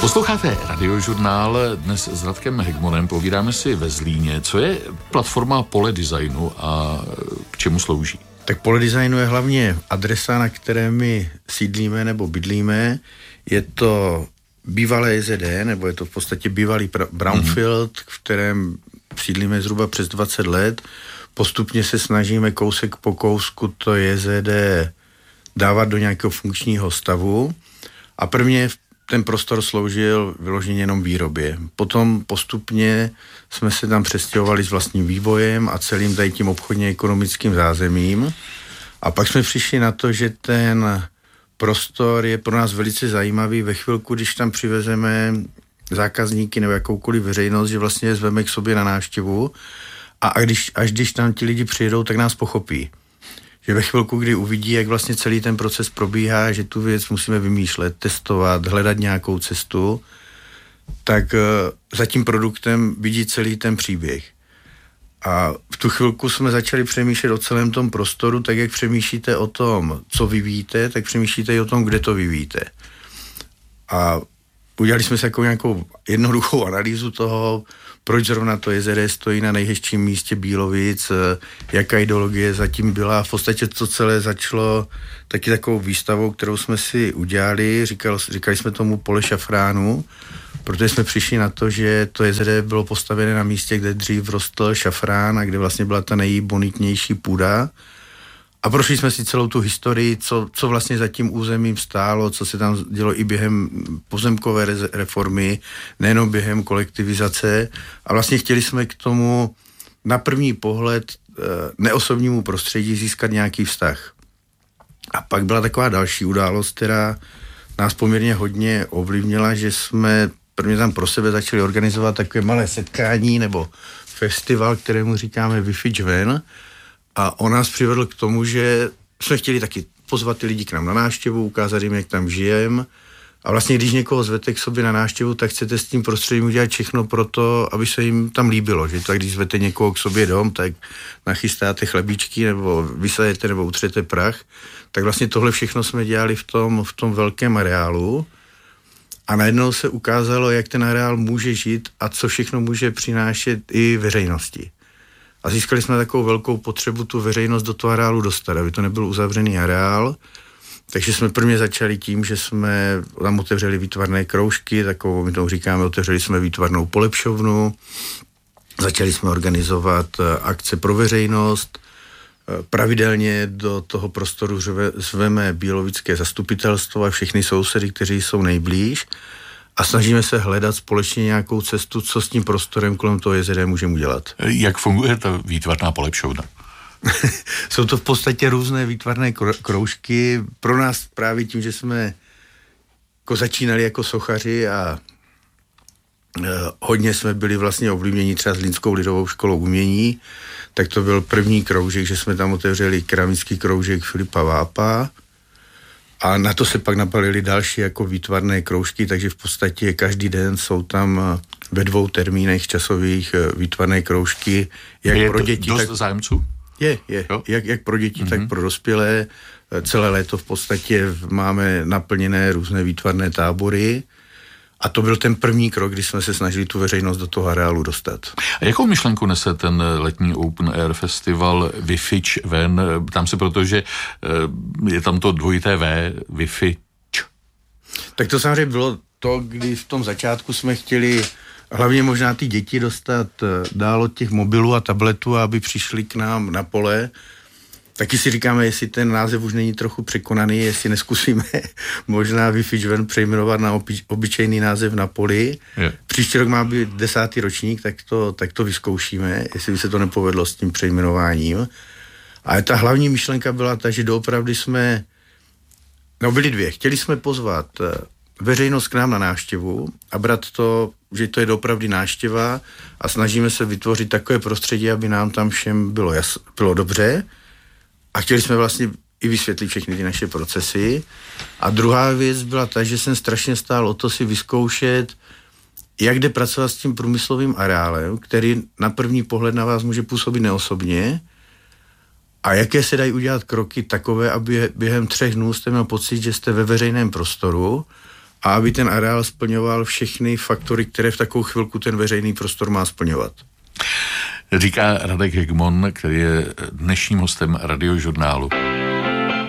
Posloucháte Radiožurnál, dnes s Radkem Hegmonem povídáme si ve Zlíně. Co je platforma Pole designu a k čemu slouží? Tak Pole designu je hlavně adresa, na které my sídlíme nebo bydlíme. Je to bývalé JZD, nebo je to v podstatě bývalý brownfield, v kterém sídlíme zhruba přes 20 let. Postupně se snažíme kousek po kousku to JZD dávat do nějakého funkčního stavu. A prvně ten prostor sloužil vyloženě jenom výrobě. Potom postupně jsme se tam přestěhovali s vlastním vývojem a celým tady tím obchodně ekonomickým zázemím. A pak jsme přišli na to, že ten prostor je pro nás velice zajímavý ve chvilku, když tam přivezeme zákazníky nebo jakoukoliv veřejnost, že vlastně je zveme k sobě na návštěvu a až když tam ti lidi přijedou, tak nás pochopí. Že ve chvilku, kdy uvidí, jak vlastně celý ten proces probíhá, že tu věc musíme vymýšlet, testovat, hledat nějakou cestu, tak za tím produktem vidí celý ten příběh. A v tu chvilku jsme začali přemýšlet o celém tom prostoru, tak jak přemýšlíte o tom, co vyvíjíte, tak přemýšlíte i o tom, kde to vyvíjíte. A udělali jsme si nějakou jednoduchou analýzu toho, proč zrovna to JZD stojí na nejhezčím místě Bílovic, jaká ideologie zatím byla. V podstatě to celé začalo taky takovou výstavou, kterou jsme si udělali, říkali jsme tomu Pole šafránu, protože jsme přišli na to, že to JZD bylo postavené na místě, kde dřív rostl šafrán a kde vlastně byla ta nejbonitnější půda. A prošli jsme si celou tu historii, co vlastně za tím územím stálo, co se tam dělo i během pozemkové reformy, nejenom během kolektivizace. A vlastně chtěli jsme k tomu na první pohled neosobnímu prostředí získat nějaký vztah. A pak byla taková další událost, která nás poměrně hodně ovlivnila, že jsme prvně tam pro sebe začali organizovat takové malé setkání nebo festival, kterému říkáme Wi-Fi Jven. A on nás přivedl k tomu, že jsme chtěli taky pozvat ty lidi k nám na návštěvu, ukázat jim, jak tam žijeme. A vlastně, když někoho zvete k sobě na návštěvu, tak chcete s tím prostředím udělat všechno pro to, aby se jim tam líbilo. Že tak, když zvete někoho k sobě dom, tak nachystáte chlebíčky nebo vysajete nebo utřete prach. Tak vlastně tohle všechno jsme dělali v tom velkém areálu. A najednou se ukázalo, jak ten areál může žít a co všechno může přinášet i veřejnosti. A získali jsme takovou velkou potřebu tu veřejnost do toho areálu dostat, aby to nebyl uzavřený areál. Takže jsme prvně začali tím, že jsme tam otevřeli výtvarné kroužky, takovou, my tomu říkáme, otevřeli jsme výtvarnou polepšovnu, začali jsme organizovat akce pro veřejnost, pravidelně do toho prostoru zveme bílovické zastupitelstvo a všechny sousedy, kteří jsou nejblíž. A snažíme se hledat společně nějakou cestu, co s tím prostorem kolem toho JZD můžeme udělat. Jak funguje ta výtvarná polepšovna? Jsou to v podstatě různé výtvarné kroužky. Pro nás právě tím, že jsme začínali jako sochaři a hodně jsme byli vlastně ovlivněni třeba Zlínskou lidovou školou umění, tak to byl první kroužek, že jsme tam otevřeli keramický kroužek Filipa Vápa. A na to se pak napalily další jako výtvarné kroužky, takže v podstatě každý den jsou tam ve 2 termínech časových výtvarné kroužky, jak je pro děti. Dost zájemců? Je. Jak pro děti, tak pro dospělé. Celé léto v podstatě máme naplněné různé výtvarné tábory. A to byl ten první krok, kdy jsme se snažili tu veřejnost do toho areálu dostat. A jakou myšlenku nese ten letní Open Air Festival Wi-Fi Jven? Tam se protože je tam to dvojité V, Wi-Fi. Tak to samozřejmě bylo to, kdy v tom začátku jsme chtěli hlavně možná ty děti dostat dál od těch mobilů a tabletů, aby přišli k nám na pole. Taky si říkáme, jestli ten název už není trochu překonaný, jestli neskusíme možná Wi-Fi Jven přejmenovat na obyčejný název na poli. Je. Příští rok má být 10. ročník, tak to vyzkoušíme, jestli by se to nepovedlo s tím přejmenováním. Ale ta hlavní myšlenka byla ta, že doopravdy jsme, byly 2. Chtěli jsme pozvat veřejnost k nám na návštěvu a brát to, že to je doopravdy návštěva a snažíme se vytvořit takové prostředí, aby nám tam všem bylo dobře. A chtěli jsme vlastně i vysvětlit všechny ty naše procesy. A druhá věc byla ta, že jsem strašně stál o to si vyzkoušet, jak jde pracovat s tím průmyslovým areálem, který na první pohled na vás může působit neosobně, a jaké se dají udělat kroky takové, aby během 3 dnů jste měl pocit, že jste ve veřejném prostoru a aby ten areál splňoval všechny faktory, které v takovou chvilku ten veřejný prostor má splňovat. Říká Radek Hegmon, který je dnešním hostem Radiožurnálu.